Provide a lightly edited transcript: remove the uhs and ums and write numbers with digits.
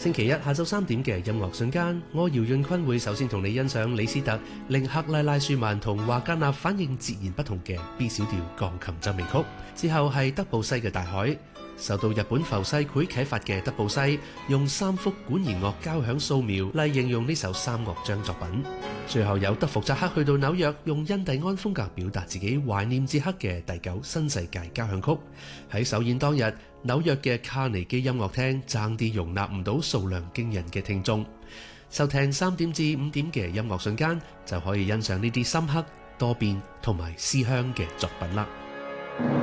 星期一下晝3點嘅音樂瞬間，我姚潤坤會首先同你欣賞李斯特令克拉拉舒曼同華格納反應截然不同嘅 B 小調鋼琴奏鳴曲，之後係德布西嘅大海。受到日本浮世繪啟發嘅德布西，用3幅管弦樂交響素描嚟形容呢首3樂章作品。最後有德福扎克去到紐約，用印第安風格表達自己懷念捷克嘅第9新世界交響曲。喺首演當日，紐約嘅卡尼基音樂廳爭啲容納唔到數量驚人嘅聽眾。收聽3點至5點嘅音樂瞬間，就可以欣賞呢啲深刻、多變同埋思鄉嘅作品啦。